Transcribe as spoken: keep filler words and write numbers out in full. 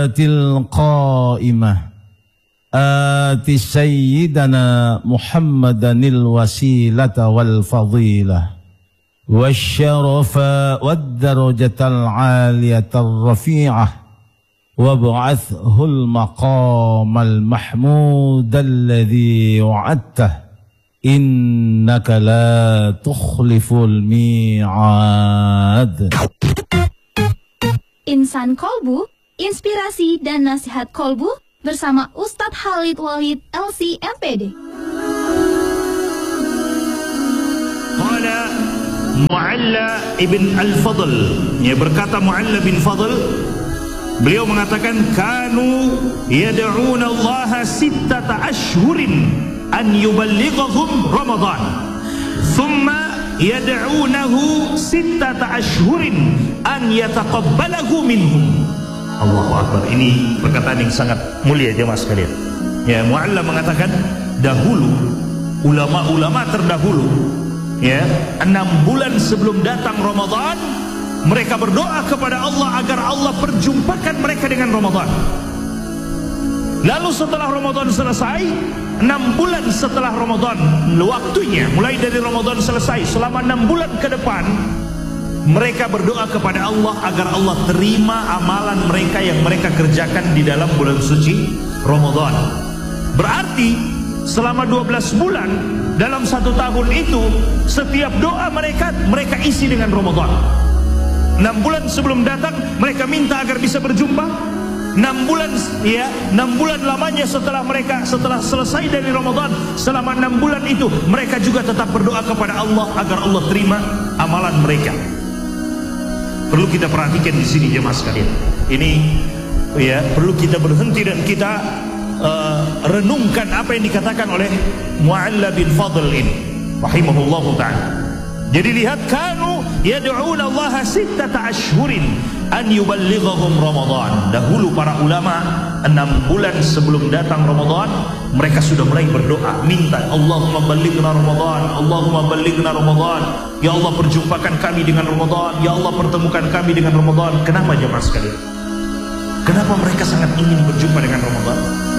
القائمة آت سيدنا محمدا الوسيلة والفضيلة والشرف والدرجة العالية الرفيعة وابعثه المقام المحمود الذي وعدته إنك لا تخلف الميعاد. Insan Kolbu, inspirasi dan nasihat Kolbu bersama Ustadz Khalid Wahid L C M P D. Qala Mu'alla ibn al-Fadl, ya, berkata Mu'alla bin Fadl, beliau mengatakan kanu yad'una Allah sittata ashhurin an yuballighahum Ramadan thumma yad'unahu sittata ashhurin an yataqabbalahu minhum. Allahu Akbar. Ini perkataan yang sangat mulia jemaah sekalian. Ya, Mu'alla mengatakan dahulu ulama-ulama terdahulu, ya, enam bulan sebelum datang Ramadan mereka berdoa kepada Allah agar Allah perjumpakan mereka dengan Ramadan. Lalu setelah Ramadan selesai, enam bulan setelah Ramadan waktunya, mulai dari Ramadan selesai, selama enam bulan ke depan mereka berdoa kepada Allah agar Allah terima amalan mereka yang mereka kerjakan di dalam bulan suci Ramadan. Berarti selama dua belas bulan dalam satu tahun itu, setiap doa mereka mereka isi dengan Ramadan. enam bulan sebelum datang mereka minta agar bisa berjumpa. enam bulan, ya, enam bulan lamanya setelah mereka setelah selesai dari Ramadan, selama enam bulan itu mereka juga tetap berdoa kepada Allah agar Allah terima amalan mereka. Perlu kita perhatikan di sini jemaah sekalian. Ini, ya, perlu kita berhenti dan kita uh, renungkan apa yang dikatakan oleh Mu'alla bin Fadl ini rahimahullahu ta'ala. Jadi lihat, kanu yad'una Allah sittata ashhurin an yuballighahum Ramadan. Dahulu para ulama enam bulan sebelum datang Ramadan mereka sudah mulai berdoa, minta Allahumma ballighna Ramadan, Allahumma ballighna Ramadan, ya Allah perjumpakan kami dengan Ramadan, ya Allah pertemukan kami dengan Ramadan. Kenapa jemaah sekalian? Kenapa mereka sangat ingin berjumpa dengan Ramadan?